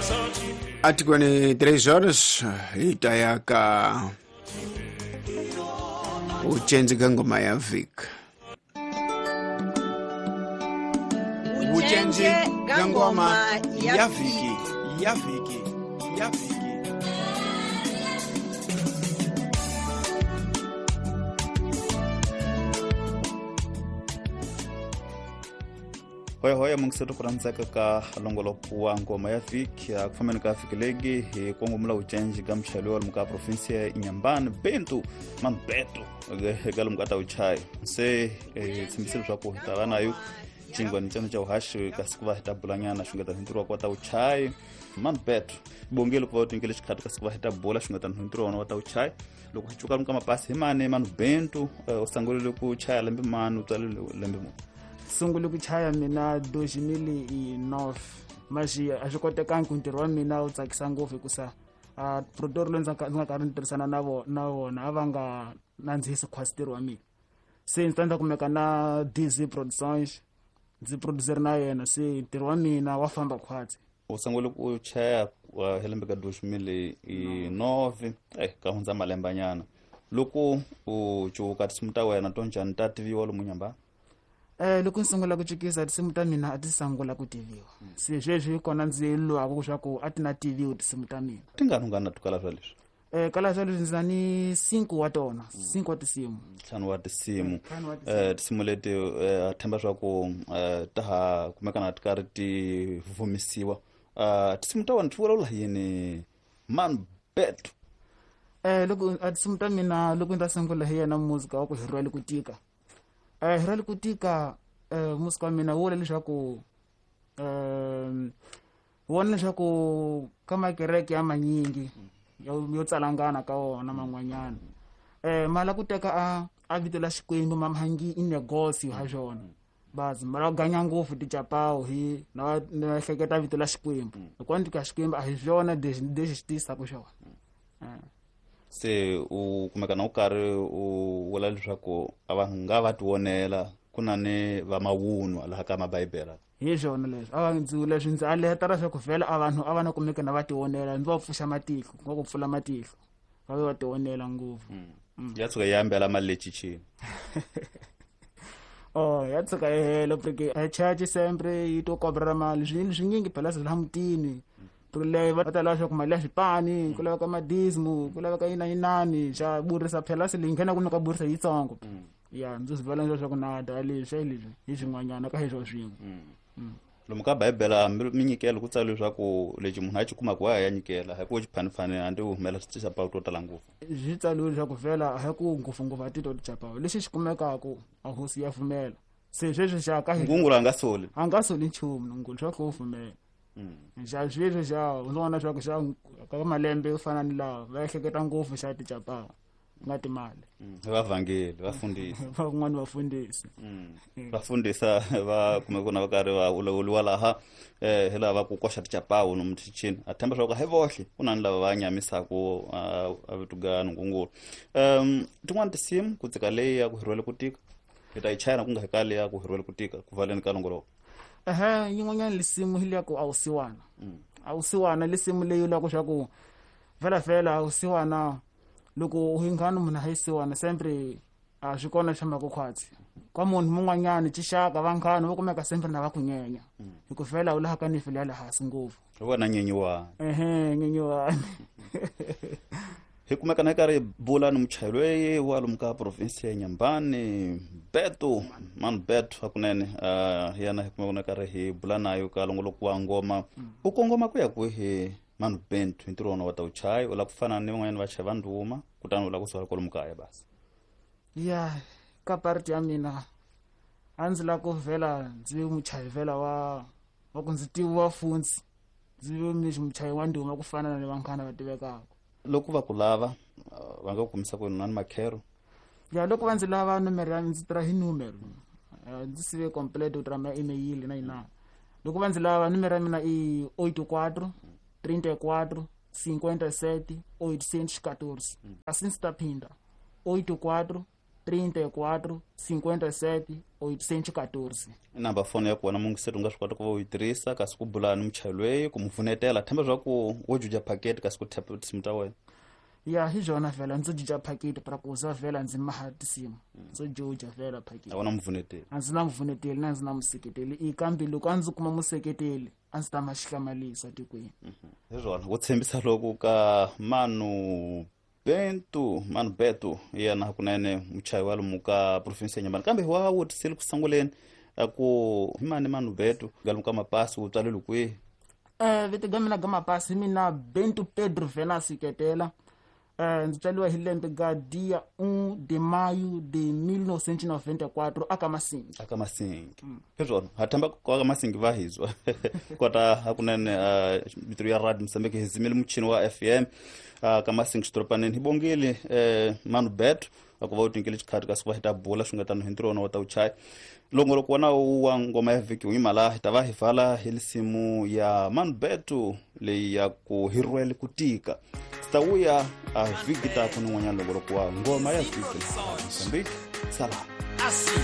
Ati kwenye 3 horas itayaka uchenzi ngoma ya Vik. Uchenzi ngoma ya Viki. Hoya mungisetu kuranzaka ka longolo wa ngoma ya Viki kufamani ka Viki legi kwangomula uchenji gamshaliwa muka provinsia Inyambane Bentu man Betu galumkata uchai se simiselu swa ku tabana yu chingwa nchano cha uhashi kasikuva hitabulanyana shungeta hinturwa kwata uchai man Betu bongelo kwa watu ingele shikatu kasikuva hitabula shungeta hinturwa wana wata uchai loko hichuka mkama pasi himane man Bentu usangolele ku uchai lembe manu utalele lembe manu sungule ku chaya mina 2009 mashi a swi kotekangi ku ntirho wa mina wu tsakisa ngopfu hikusa producer loyi ndzi nga karhi ni tirhisana na vona a va nga nandzihisi khwasitiri wa mina se ndzi ta kumeka na DZ Productions ndzi producer na yena se ntirho wa mina wa famba khwatsi usangole ku chaya wa helembe ka 2009 ka hundza malembanyana loko u cuka tisimu ta wena to njhani ta tiviwa lomu Nyambane loko ni sungula ku cikisa tisimu ta mina a ti sungula ku tiviwa se sweswi kona ndzi lwaka swa ku a ti na tiviwa tisimu ta mina tingani tukala swa leswi kala swa leswi ndzi ni 5 wa tona 5 wa tisimu 5 wa tisimu tisimu leti themba swa ku ta ha kumeka na tikari ti vumisiwa tisimu ta wena ti vulavula yini man Betu loko tisimu ta mina loko ndzi sungula hi yena muzika wa ku hirwele ku tika hirwele ku tika muzika wa mina wula leswaku wona leswaku ka makereke ya manyingi yo tsalangana ka wona man'wanyana mala ku teka a vito la Xikwembu mamhangi inegosi ha xona bazi mara ganya ngopfu tichapawu hi na hleketa vito la Xikwembu loko ndzi ka Xikwembu a hi xona lexi xi tisa ku xona se u kumeka na u karhi u vula leswaku a va nga va ti vonela ku na ni va mawunwa laha ka mabhayibhela hi xona leswi a va leswi ndzi a leta leswaku vhela a vanhu a va na kumeka na va ti vonela ndzi va pfuxa matihlo ku ku pfula matihlo va ti vonela ngopfu ya tshuka ya mbela malechichini ya tshuka helo porque church sempre yi to kobra mali swinyingi phela swi la mutini leyi va ta lava swa ku mali ya swipani ku laveka madismu ku laveka yinani xa burisa phela se leyi nghena ku ka burisa yitsongo ya ndzi swi vula leswaku na leswi hi swin'wanyana ka heswo swin'we lomu ka bhayibhela minyikelo ku tsala leswaku lexi munhu a xi kumaka wa ya nyikela hi ku xiphanifani andi u humela tichapawu to tala ngopfu swi tsaliwe leswaku vhela hi ku ngopfungopfu a tito tichapawu lexi xi kumekaka a hosi ya pfumela se sweswi xa ka ngungulu a nga soli nchumu ngulu swa ku pfumela xa sweswi xa uzona swa ku xa ka malembe yo fana ni lawa va ehleketa ngopfu xa tichapawu nga timali vavhangeli vafundisi van'wana vafundisi vafundisa va kumeka na va karhi va vulavuriwa laha hi lava va ku koxa tichapawu nomu tichini a themba swa ku hi vohle ku na ni lava va nyamisaka a vitugani ngungulu tin'wana tisimu ku tsika leyi ya ku hirwele ku tika hi ta yi chayana ku nga hi ka leyi ya ku hirwele ku tika ku valeni ka longoloko yin'wanyana lisimu hi liya ku awusiwana lisimu leyi lako swa ku vhela awusiwana loko hi nghani munhu a yisiwana sempre a swi kona xa mako khwatsi kwa munhu mun'wanyana xixaka vanghana va kumeka sempre na va ku nyenya hi ku vhela u laha ka nifi le hansi ngopfu vona nyenyiwani nyenyiwani hi kumeka na karhi bula ni muchayelweyi wa lomu ka provinsi ya Nyambane Betu man Betu hakunene yana hi kumeka na karhi hi bula nayo ka longoloko wa ngoma u kongoma ku ya ku hi man Betu ntirho wona wa ta uchayi u la ku fana ni van'wanyana va chava ndhuma kutani u la ku swala kwalomu kaya basi ya ka party ya mina a ndzi la ku vhela ndzi muchayi vhela wa ku ndzi tiviwa funzi ndzi muchayi wa ndhuma ku fana na vanghana va tivekaka loko va ku lava va nga kumisa ku nani makhero ya loko va ndzi lava numero ya ndzi tira hi numero ndzi sive complete u tira ma email na ina loko va ndzi lava numero ya mina i 84 34 57 814 asi ndzi ta phinda 84 34 57 814. namba foni ya kuona mungu setu ngashikwata kuva uitirisa kasi kubulani mchayelweyo kumfunetela thamba zvaku wojuja paketi kasi kutapa tisimu wena ya hi zwona vhela ndzi juja phaketi para ku za vhela ndzi maha tisimu ndzi juja vhela phaketi awona mvuneteli a ndzi na mvuneteli na ndzi na museketeli i kambe loko a ndzi kuma museketeli a ndzi ta ma xihlamalisa tikweni hi zwona ku tshembisa loku ka manu Bento yena hakunene muchayi wa lomu ka province ya Nyambani kambe wa wutisile kusanguleni ku himani Manu Bento galomuka mapasi utswalelo kwe vete gamina ga mapasi mina Bento Pedro Venus Ketela ndzi tswaliwa hi lembe ga dia 1 de maio de 1994 aka Masingi hezwona hathamba kwa Masingi vahizwa kota hakunene vitru ya radio Msambiki hizimile muchini wa FM ka Masingi stropaneni hibongile Manu Bento akuva utinkile chikhati kasikuva hita bula xungatano hintirona wa tauchai longolo kuona wa ngoma ya viki uimala hitava hivala hilisimu ya Manu Bento leyi ya ku hirwele kutika tawuya a viki ta kun'wanyana longolo kuwa ngoma ya viki Msambiki sala